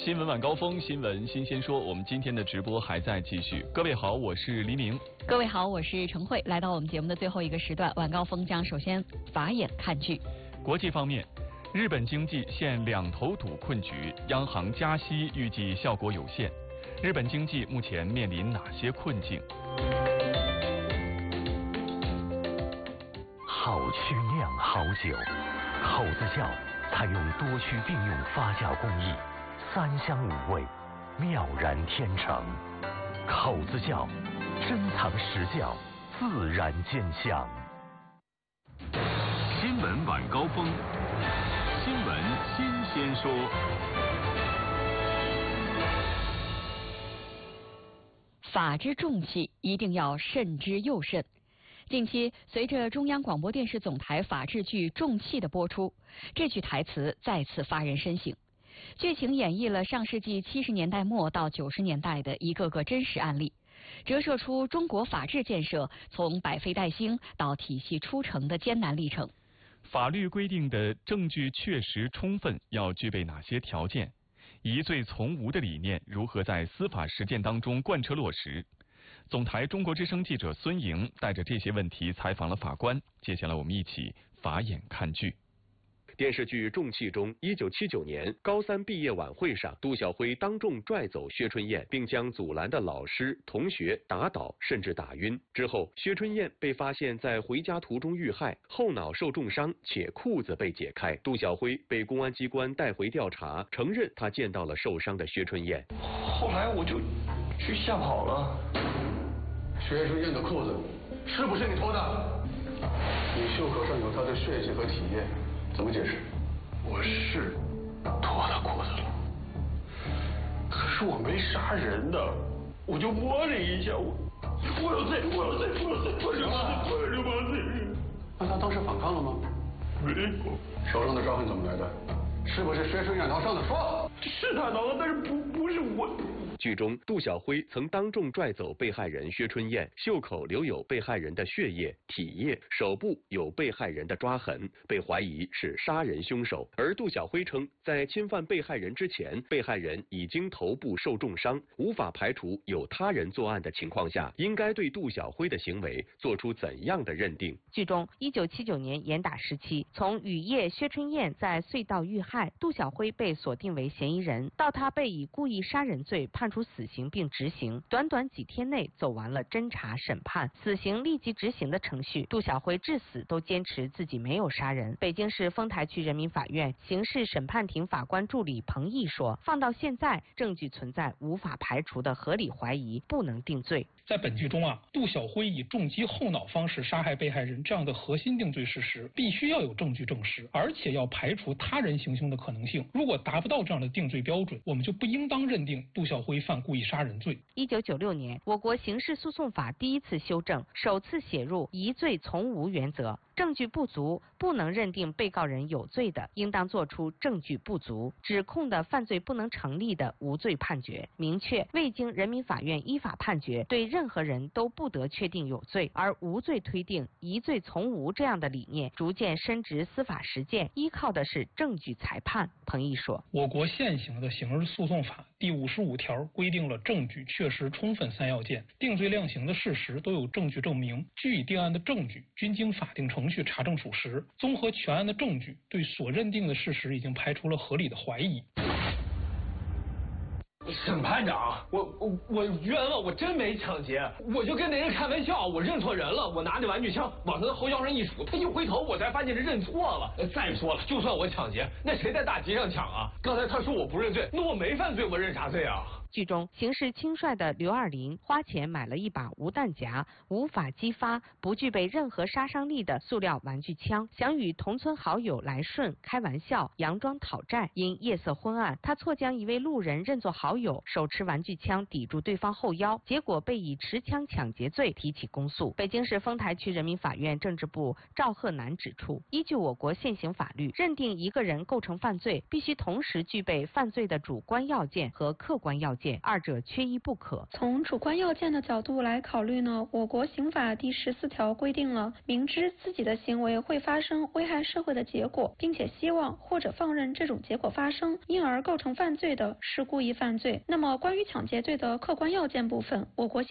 新闻晚高峰，新闻新鲜说，我们今天的直播还在继续。各位好，我是黎明。 各位好，我是陈慧。来到我们节目的最后一个时段，晚高峰将首先法眼看剧。 国际方面，日本经济陷两头堵困局，央行加息预计效果有限。日本经济目前面临哪些困境？ 好区酿好酒，口子窖采用多区并用发酵工艺，3香5味，妙然天成。口子窖珍藏实窖，自然见香。 新闻晚高峰，新闻新鲜说。 法之重器，一定要慎之又慎。近期，随着中央广播电视总台法制剧《重器》的播出，这句台词再次发人深省。剧情演绎了上世纪70年代末到90年代的一个个真实案例，折射出中国法治建设从百废待兴到体系出城的艰难历程。 法律规定的证据确实充分要具备哪些条件？疑罪从无的理念如何在司法实践当中贯彻落实？总台中国之声记者孙莹带着这些问题采访了法官。接下来我们一起法眼看剧。 电视剧《重器》中，1979年高3毕业晚会上，杜小辉当众拽走薛春燕，并将阻拦的老师、同学打倒，甚至打晕。之后，薛春燕被发现在回家途中遇害，后脑受重伤，且裤子被解开。杜小辉被公安机关带回调查，承认他见到了受伤的薛春燕。 后来我就去吓跑了。 薛春燕的裤子是不是你脱的？你袖口上有她的血迹和体液。怎么解释？ 我是脱了裤子了，可是我没杀人的，我就摸了一下，我有罪，流氓罪。 那他当时反抗了吗？ 没有。 手上的抓痕怎么来的？是不是薛春燕挠伤的？说。 是他挠的，但是不是我。 剧中，杜小辉曾当众拽走被害人薛春燕，袖口留有被害人的血液、体液，手部有被害人的抓痕，被怀疑是杀人凶手。而杜小辉称，在侵犯被害人之前，被害人已经头部受重伤，无法排除有他人作案的情况下，应该对杜小辉的行为做出怎样的认定？ 剧中，1979年严打时期，从雨夜薛春燕在隧道遇害，杜小辉被锁定为嫌疑人，到他被以故意杀人罪判处死刑并执行，短短几天内走完了侦查、审判、死刑立即执行的程序。杜小辉至死都坚持自己没有杀人。北京市丰台区人民法院刑事审判庭法官助理彭毅说：“放到现在，证据存在无法排除的合理怀疑，不能定罪。” 在本剧中杜小辉以重击后脑方式杀害被害人这样的核心定罪事实，必须要有证据证实，而且要排除他人行凶的可能性。如果达不到这样的定罪标准，我们就不应当认定杜小辉犯故意杀人罪。 1996年，我国刑事诉讼法第一次修正，首次写入疑罪从无原则。证据不足，不能认定被告人有罪的，应当作出证据不足、指控的犯罪不能成立的无罪判决。明确未经人民法院依法判决，对任何人都不得确定有罪，而无罪推定、疑罪从无这样的理念逐渐深植司法实践，依靠的是证据裁判。彭毅说：“ 我国现行的刑事诉讼法第55条规定了证据确实充分3要件，定罪量刑的事实都有证据证明，据以定案的证据均经法定程序查证属实，综合全案的证据，对所认定的事实已经排除了合理的怀疑。” 审判长，我冤枉，我真没抢劫，我就跟那人开玩笑，我认错人了，我拿着玩具枪往他的后腰上一杵，他一回头，我才发现是认错了。再说了，就算我抢劫，那谁在大街上抢啊？刚才他说我不认罪，那我没犯罪，我认啥罪啊？ 剧中，行事轻率的刘二林花钱买了一把无弹夹、无法激发、不具备任何杀伤力的塑料玩具枪，想与同村好友来顺开玩笑，佯装讨债。因夜色昏暗，他错将一位路人认作好友，手持玩具枪抵住对方后腰，结果被以持枪抢劫罪提起公诉。北京市丰台区人民法院政治部赵鹤南指出，依据我国现行法律，认定一个人构成犯罪，必须同时具备犯罪的主观要件和客观要件。 件，二者缺一不可。 从主观要件的角度来考虑呢，我国刑法第14条规定了，明知自己的行为会发生危害社会的结果，并且希望或者放任这种结果发生，因而构成犯罪的，是故意犯罪。那么关于抢劫罪的客观要件部分，我国